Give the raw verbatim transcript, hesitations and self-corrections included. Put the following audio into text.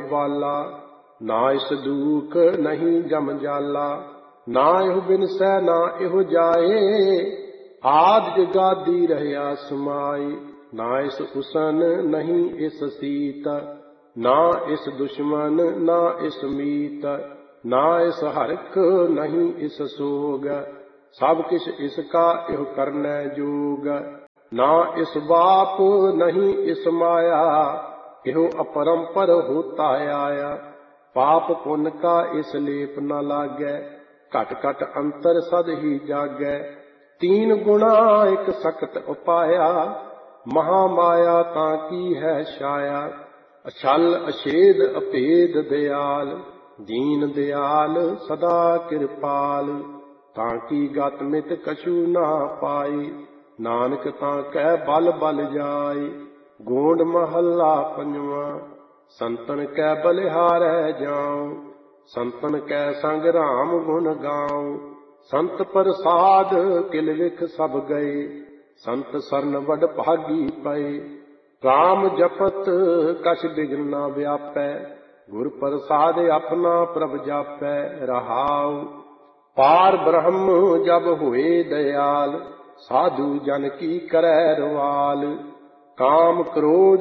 बाला, ना इस दुख नहीं जम जाला। ना इहो बिनसै ना इहो जाए, आद जगादी रहया समाए। ना इस उसन नहीं इस सीत, ना इस दुश्मन ना इस मीत। ना इस हरख नहीं इस सोग, सब किछ इसका इह करनै जोग। ना इस बाप नहीं इस माया, इहो अपरंपर होता आया। पाप पुण्य का इस लेप न लागै, घट घट अंतर सद ही जागै। तीन गुणा एक सख्त उपाया, महामाया ताकी है छाया। अछल अछेद अभेद दयाल, दीन दयाल सदा कृपाल। ताकी गत मित कछु ना पाई, नानक ताकै बल बल जाय। गोंड महला पंजवा, संतन कै बलिहारै जाऊं। संतन कै संग राम गुण गाऊं। संत प्रसाद किल विख सब गए, संत सरन वड भागी पए। राम जपत कछ बिघ्न ना व्यापै, गुर प्रसाद अपना प्रभ जापै। रहाउ पार ब्रह्म जब हुए दयाल, साधु जन की करै रवाल। काम क्रोध